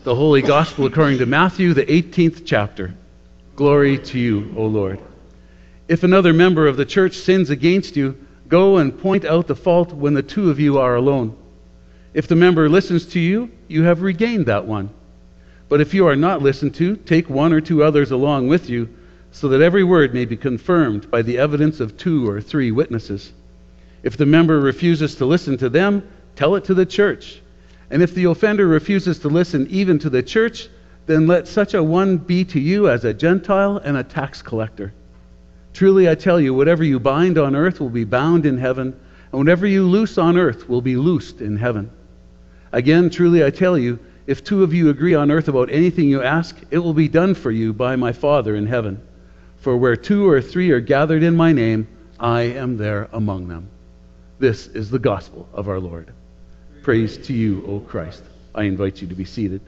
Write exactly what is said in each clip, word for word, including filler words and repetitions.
The Holy Gospel according to Matthew, the eighteenth chapter. Glory to you, O Lord. If another member of the church sins against you, go and point out the fault when the two of you are alone. If the member listens to you, you have regained that one. But if you are not listened to, take one or two others along with you, so that every word may be confirmed by the evidence of two or three witnesses. If the member refuses to listen to them, tell it to the church. And if the offender refuses to listen even to the church, then let such a one be to you as a Gentile and a tax collector. Truly I tell you, whatever you bind on earth will be bound in heaven, and whatever you loose on earth will be loosed in heaven. Again, truly I tell you, if two of you agree on earth about anything you ask, it will be done for you by my Father in heaven. For where two or three are gathered in my name, I am there among them. This is the gospel of our Lord. Praise to you, O Christ. I invite you to be seated.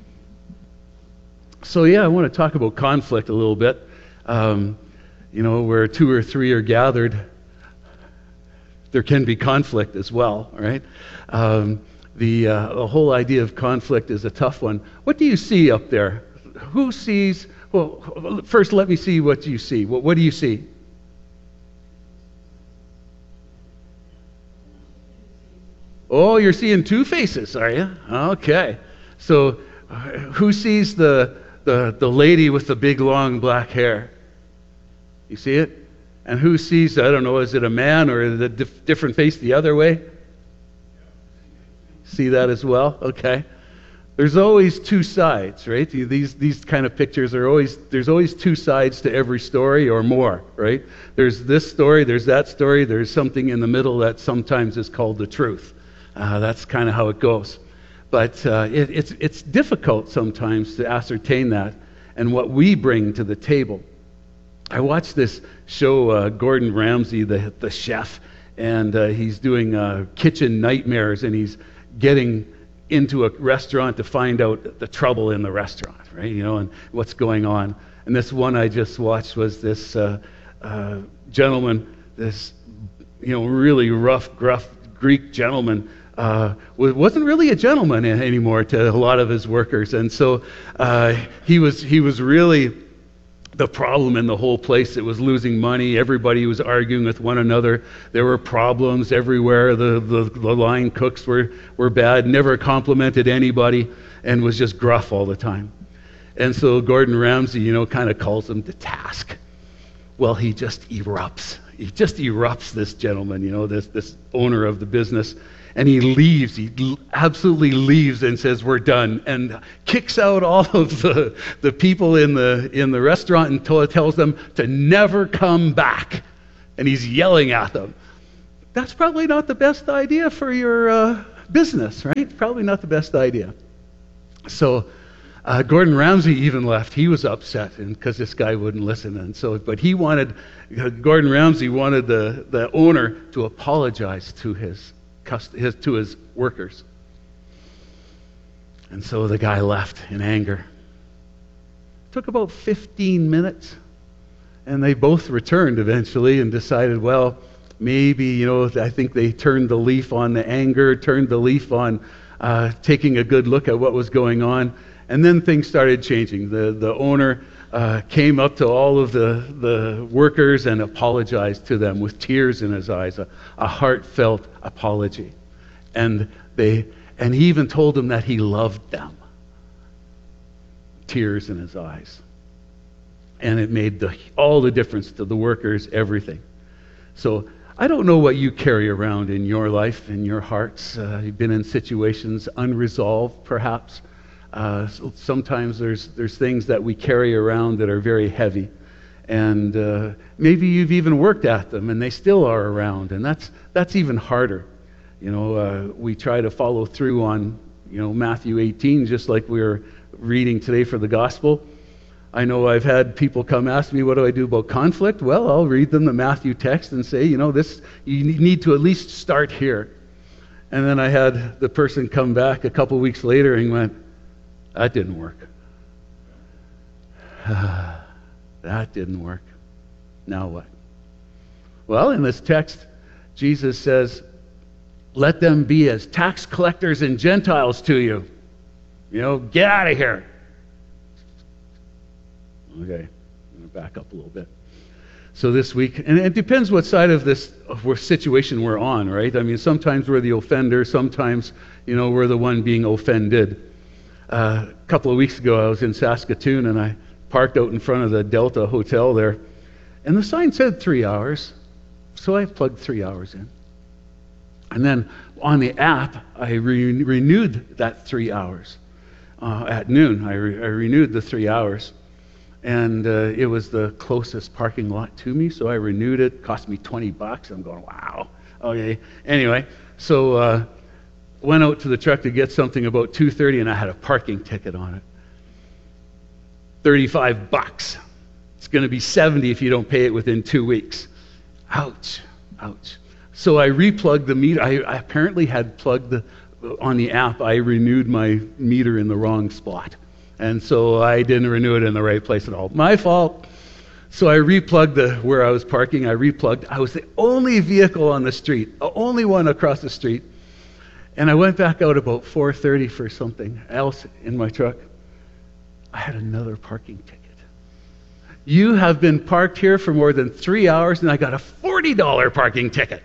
So yeah, I want to talk about conflict a little bit. Um, you know, where two or three are gathered, there can be conflict as well, right? Um, the, uh, the whole idea of conflict is a tough one. What do you see up there? Who sees, well, first let me see what you see. What, what do you see? Oh, you're seeing two faces, are you? Okay. So, uh, who sees the, the the lady with the big, long black hair? You see it? And who sees, I don't know, is it a man or is it a dif- different face the other way? See that as well? Okay. There's always two sides, right? These these kind of pictures are always, there's always two sides to every story or more, right? There's this story, there's that story, there's something in the middle that sometimes is called the truth. Uh, that's kind of how it goes. But uh, it, it's it's difficult sometimes to ascertain that and what we bring to the table. I watched this show, uh, Gordon Ramsay, the the chef, and uh, he's doing uh, kitchen nightmares, and he's getting into a restaurant to find out the trouble in the restaurant, right? You know, and what's going on. And this one I just watched was this uh, uh, gentleman, this you know really rough, gruff Greek gentleman. Uh, wasn't really a gentleman anymore to a lot of his workers, and so uh, he was he was really the problem in the whole place. It was losing money. Everybody was arguing with one another. There were problems everywhere. The the, the line cooks were were bad. Never complimented anybody, and was just gruff all the time. And so Gordon Ramsay, you know, kind of calls him to task. Well, he just erupts. He just erupts this gentleman, you know, this this owner of the business. And he leaves, he absolutely leaves and says, we're done, and kicks out all of the, the people in the in the restaurant and t- tells them to never come back. And he's yelling at them. That's probably not the best idea for your uh, business, right? Probably not the best idea. So uh, Gordon Ramsay even left. He was upset because this guy wouldn't listen. And so, but he wanted, uh, Gordon Ramsay wanted the, the owner to apologize to his His, to his workers. And so the guy left in anger. It took about fifteen minutes, and they both returned eventually and decided, well, maybe, you know, I think they turned the leaf on the anger, turned the leaf on uh, taking a good look at what was going on, and then things started changing. The, the owner uh, came up to all of the, the workers and apologized to them with tears in his eyes, a, a heartfelt apology. And they and he even told them that he loved them. Tears in his eyes. And it made the, all the difference to the workers, everything. So I don't know what you carry around in your life, in your hearts. Uh, you've been in situations unresolved, perhaps. Uh, so sometimes there's there's things that we carry around that are very heavy, and uh, maybe you've even worked at them, and they still are around, and that's that's even harder. You know, uh, we try to follow through on you know Matthew eighteen, just like we were reading today for the gospel. I know I've had people come ask me, what do I do about conflict? Well, I'll read them the Matthew text and say, you know, this you need to at least start here. And then I had the person come back a couple weeks later and went, that didn't work. That didn't work. Now what? Well, in this text, Jesus says, let them be as tax collectors and Gentiles to you. You know, get out of here. Okay, I'm going to back up a little bit. So this week, and it depends what side of this of what situation we're on, right? I mean, sometimes we're the offender, sometimes, you know, we're the one being offended. Uh, a couple of weeks ago, I was in Saskatoon, and I parked out in front of the Delta Hotel there, and the sign said three hours, so I plugged three hours in. And then on the app, I re- renewed that three hours. Uh, at noon, I, re- I renewed the three hours. And uh, it was the closest parking lot to me, so I renewed it. Cost me twenty bucks. I'm going, wow. Okay. Anyway, so uh, went out to the truck to get something about two thirty, and I had a parking ticket on it. thirty-five bucks. It's going to be seventy if you don't pay it within two weeks. Ouch. Ouch. So I replugged the meter. I, I apparently had plugged the, on the app, I renewed my meter in the wrong spot. And so I didn't renew it in the right place at all. My fault. So I replugged the where I was parking. I replugged. I was the only vehicle on the street, the only one across the street. And I went back out about four thirty for something else in my truck. I had another parking ticket. You have been parked here for more than three hours, and I got a forty dollars parking ticket.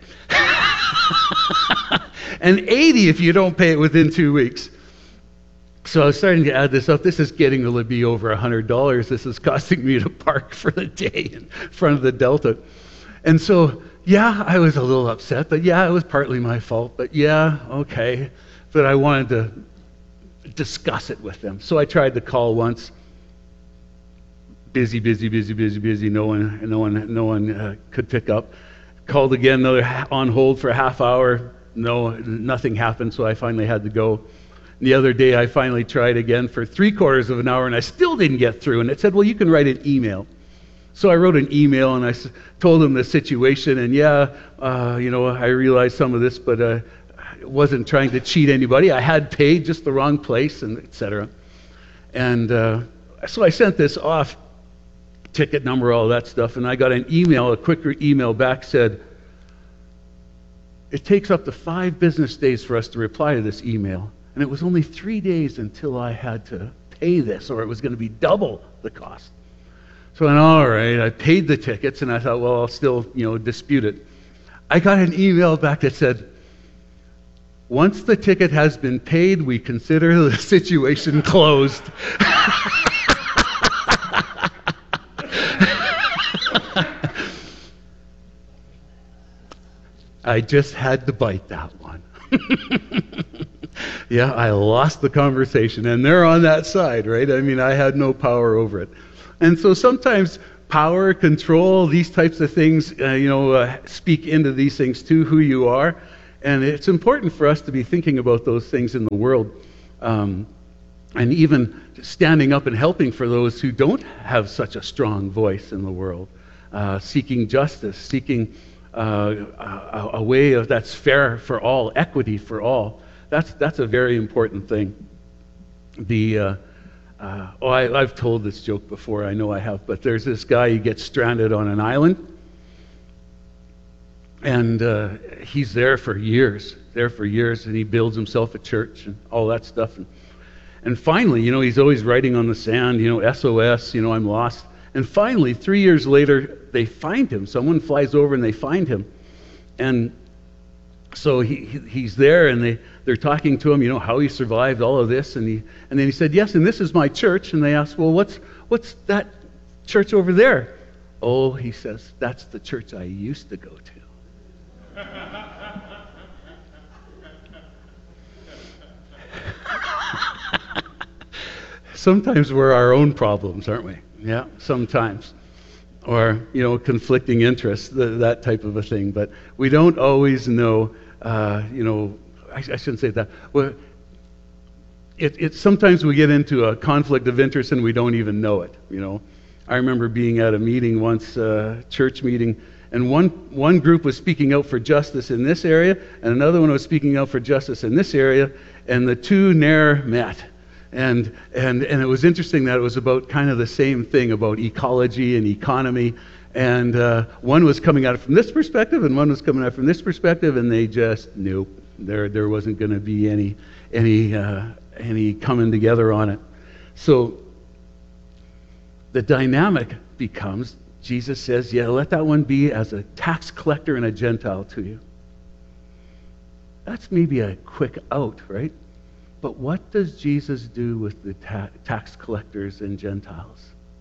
And eighty if you don't pay it within two weeks. So I was starting to add this up. This is getting to be over one hundred dollars. This is costing me to park for the day in front of the Delta. And so, yeah, I was a little upset, but yeah, it was partly my fault. But yeah, okay. But I wanted to discuss it with them. So I tried to call once. Busy, busy, busy, busy, busy. No one, no one, no one uh, could pick up. Called again, another on hold for a half hour. No, nothing happened, so I finally had to go. The other day, I finally tried again for three quarters of an hour, and I still didn't get through. And it said, well, you can write an email. So I wrote an email, and I s- told them the situation. And yeah, uh, you know, I realized some of this, but uh, I wasn't trying to cheat anybody. I had paid just the wrong place, and et cetera. And uh, so I sent this off, ticket number, all that stuff, and I got an email, a quicker email back said, it takes up to five business days for us to reply to this email. And it was only three days until I had to pay this, or it was going to be double the cost. So I went, all right, I paid the tickets, and I thought, well, I'll still, you know, dispute it. I got an email back that said, once the ticket has been paid, we consider the situation closed. I just had to bite that one. Yeah, I lost the conversation, and they're on that side, right? I mean, I had no power over it. And so sometimes power, control, these types of things, uh, you know, uh, speak into these things too, who you are. And it's important for us to be thinking about those things in the world, um, and even standing up and helping for those who don't have such a strong voice in the world, uh, seeking justice, seeking uh, a, a way of that's fair for all, equity for all. That's that's a very important thing. The uh, uh, oh, I, I've told this joke before. I know I have, but there's this guy. He gets stranded on an island, and uh, he's there for years, there for years, and he builds himself a church and all that stuff. And, and finally, you know, he's always writing on the sand, you know, S O S, you know, I'm lost. And finally, three years later, they find him. Someone flies over and they find him, and so he, he he's there, and they. They're talking to him, you know, how he survived all of this, and he and then he said, yes, and this is my church. And they asked, well, what's what's that church over there? Oh, he says, that's the church I used to go to. Sometimes we're our own problems, aren't we? Yeah, sometimes. Or, you know, conflicting interests, th- that type of a thing. But we don't always know, uh, you know, I, I shouldn't say that. Well, it, it, sometimes we get into a conflict of interest and we don't even know it, you know. I remember being at a meeting once, a uh, church meeting, and one, one group was speaking out for justice in this area, and another one was speaking out for justice in this area, and the two ne'er met. And, and, and it was interesting that it was about kind of the same thing, about ecology and economy. And uh, one was coming at it from this perspective, and one was coming at it from this perspective, and they just, nope, there there wasn't going to be any any uh, any coming together on it. So the dynamic becomes, Jesus says, yeah, let that one be as a tax collector and a Gentile to you. That's maybe a quick out, right? But what does Jesus do with the ta- tax collectors and Gentiles?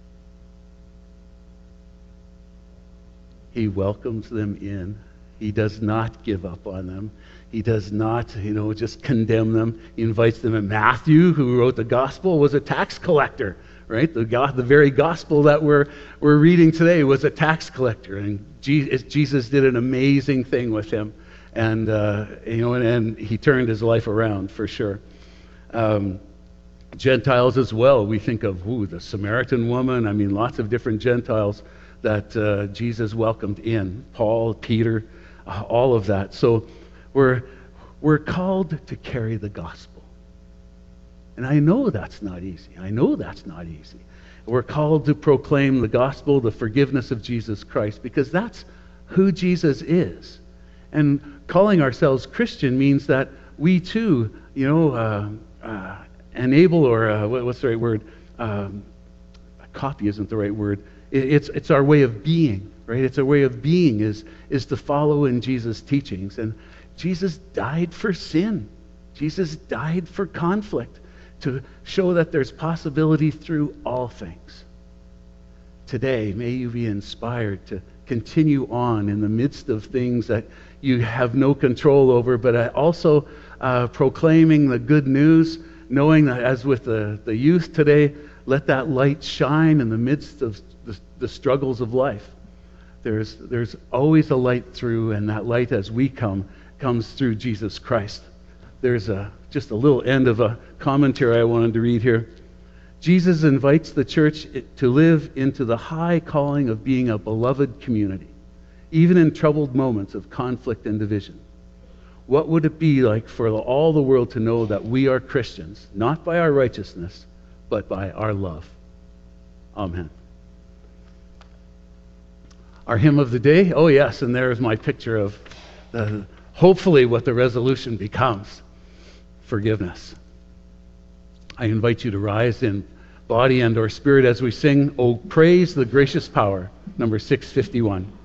He welcomes them in. He does not give up on them. He does not, you know, just condemn them. He invites them in. Matthew, who wrote the gospel, was a tax collector, right? The, go- the very gospel that we're, we're reading today was a tax collector. And Jesus, Jesus did an amazing thing with him. And, uh, you know, and, and he turned his life around for sure. Um, Gentiles as well. We think of, ooh, the Samaritan woman. I mean, lots of different Gentiles that uh, Jesus welcomed in. Paul, Peter, uh, all of that. So we're, we're called to carry the gospel. And I know that's not easy. I know that's not easy. We're called to proclaim the gospel, the forgiveness of Jesus Christ, because that's who Jesus is. And calling ourselves Christian means that we too, you know, uh, uh, enable, or uh, what, what's the right word? Um, copy isn't the right word. It, it's it's our way of being, right? It's our way of being is is to follow in Jesus' teachings. And Jesus died for sin. Jesus died for conflict, to show that there's possibility through all things. Today, may you be inspired to continue on in the midst of things that you have no control over, but also uh, proclaiming the good news, knowing that as with the, the youth today, let that light shine in the midst of the, the struggles of life. There's, there's always a light through, and that light as we come, comes through Jesus Christ. There's a, just a little end of a commentary I wanted to read here. Jesus invites the church to live into the high calling of being a beloved community, even in troubled moments of conflict and division. What would it be like for all the world to know that we are Christians, not by our righteousness, but by our love? Amen. Our hymn of the day, oh yes, and there's my picture of the, hopefully what the resolution becomes, forgiveness. I invite you to rise in body and or spirit as we sing, "Oh, Praise the Gracious Power," number six fifty-one.